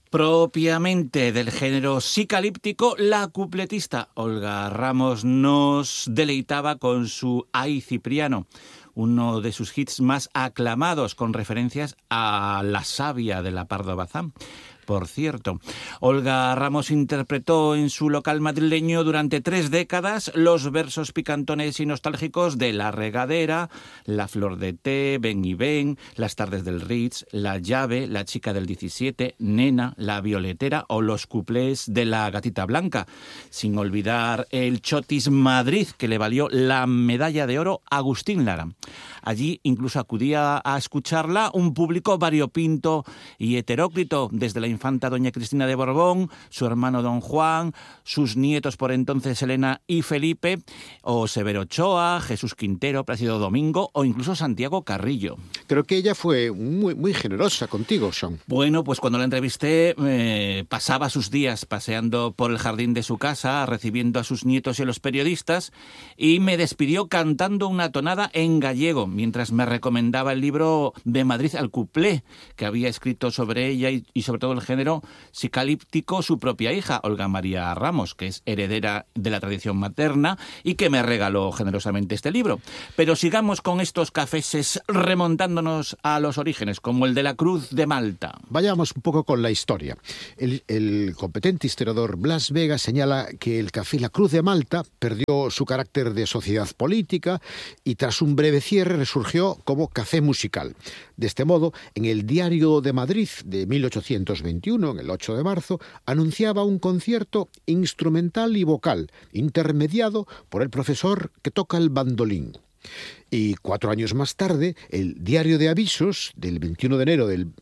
Propiamente del género psicalíptico, la cupletista Olga Ramos nos deleitaba con su Ay Cipriano, uno de sus hits más aclamados con referencias a la savia de la Pardo Bazán. Por cierto, Olga Ramos interpretó en su local madrileño durante 3 décadas los versos picantones y nostálgicos de La Regadera, La Flor de Té, Ven y Ven, Las Tardes del Ritz, La Llave, La Chica del 17, Nena, La Violetera o los cuplés de La Gatita Blanca, sin olvidar el Chotis Madrid, que le valió la medalla de oro a Agustín Lara. Allí incluso acudía a escucharla un público variopinto y heteróclito, desde la infanta doña Cristina de Borbón, su hermano don Juan, sus nietos por entonces Elena y Felipe, o Severo Ochoa, Jesús Quintero, Plácido Domingo o incluso Santiago Carrillo. Creo que ella fue muy generosa contigo, Sean. Bueno, pues cuando la entrevisté pasaba sus días paseando por el jardín de su casa, recibiendo a sus nietos y a los periodistas, y me despidió cantando una tonada en gallego, mientras me recomendaba el libro De Madrid al Cuplé, que había escrito sobre ella y sobre todo el género psicalíptico su propia hija, Olga María Ramos, que es heredera de la tradición materna y que me regaló generosamente este libro. Pero sigamos con estos cafeses remontándonos a los orígenes, como el de la Cruz de Malta. Vayamos un poco con la historia. El competente historiador Blas Vega señala que el café La Cruz de Malta perdió su carácter de sociedad política y tras un breve cierre resurgió como café musical. De este modo, en el Diario de Madrid de 1821, en el 8 de marzo, anunciaba un concierto instrumental y vocal, intermediado por el profesor que toca el bandolín. Y 4 años más tarde, el Diario de Avisos, del 21 de enero de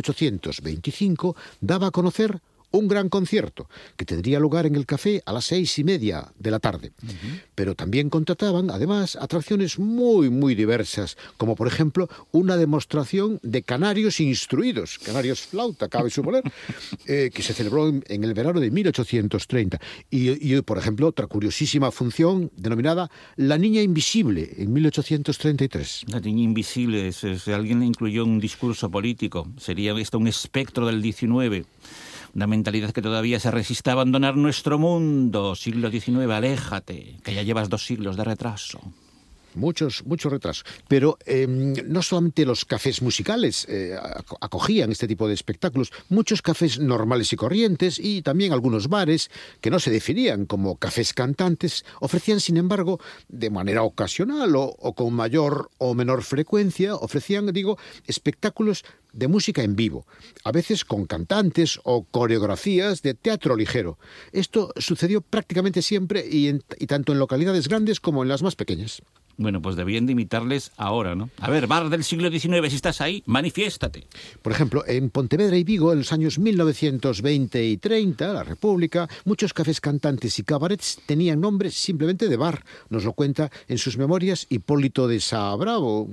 1825, daba a conocer un gran concierto que tendría lugar en el café a las 6:30 de la tarde. Pero también contrataban, además, atracciones muy diversas, como por ejemplo una demostración de canarios instruidos, canarios flauta, cabe suponer, que se celebró en el verano de 1830. Y, por ejemplo, otra curiosísima función denominada La Niña Invisible, en 1833. La Niña Invisible, si alguien le incluyó un discurso político, sería esto un espectro del 19. Una mentalidad que todavía se resiste a abandonar nuestro mundo. Siglo XIX, aléjate, que ya llevas 2 siglos de retraso. Muchos retrasos. Pero no solamente los cafés musicales acogían este tipo de espectáculos, muchos cafés normales y corrientes y también algunos bares que no se definían como cafés cantantes ofrecían, sin embargo, de manera ocasional o con mayor o menor frecuencia, ofrecían, espectáculos de música en vivo, a veces con cantantes o coreografías de teatro ligero. Esto sucedió prácticamente siempre y tanto en localidades grandes como en las más pequeñas. Bueno, pues debían de imitarles ahora, ¿no? A ver, bar del siglo XIX, si estás ahí, manifiéstate. Por ejemplo, en Pontevedra y Vigo, en los años 1920 y 30, la República, muchos cafés cantantes y cabarets tenían nombres simplemente de bar. Nos lo cuenta en sus memorias Hipólito de Saa Bravo,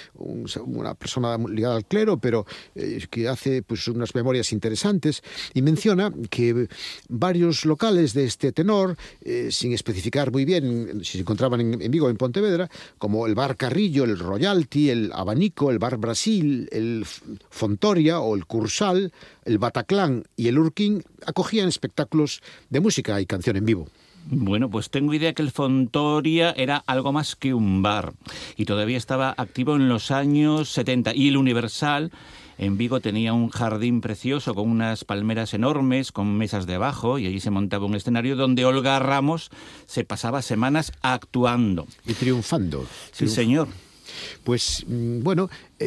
una persona ligada al clero, pero que hace unas memorias interesantes, y menciona que varios locales de este tenor, sin especificar muy bien si se encontraban en Vigo o en Pontevedra, como el Bar Carrillo, el Royalty, el Abanico, el Bar Brasil, el Fontoria o el Cursal, el Bataclan y el Urquín, acogían espectáculos de música y canción en vivo. Bueno, pues tengo idea que el Fontoria era algo más que un bar y todavía estaba activo en los años 70. Y el Universal en Vigo tenía un jardín precioso con unas palmeras enormes, con mesas debajo, y allí se montaba un escenario donde Olga Ramos se pasaba semanas actuando. Y triunfando. Sí, señor. Pues bueno,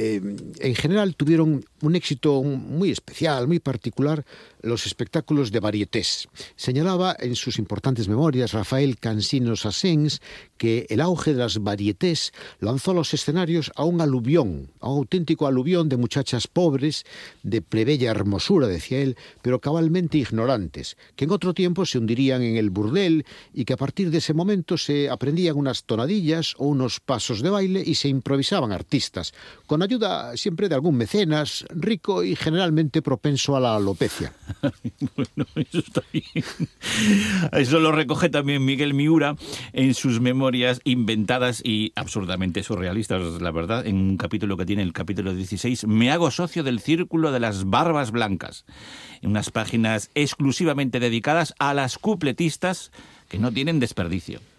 en general tuvieron un éxito muy especial, muy particular, los espectáculos de varietés. Señalaba en sus importantes memorias Rafael Cansino Sassens que el auge de las varietés lanzó a los escenarios a un aluvión, a un auténtico aluvión de muchachas pobres, de plebeya hermosura, decía él, pero cabalmente ignorantes, que en otro tiempo se hundirían en el burdel y que a partir de ese momento se aprendían unas tonadillas o unos pasos de baile y se improvisaban artistas, con ayuda siempre de algún mecenas, rico y generalmente propenso a la alopecia. Bueno, eso está bien. Eso lo recoge también Miguel Miura en sus memorias memorias inventadas y absurdamente surrealistas, la verdad. En un capítulo que tiene, el capítulo 16, me hago socio del Círculo de las Barbas Blancas. En unas páginas exclusivamente dedicadas a las cupletistas que no tienen desperdicio.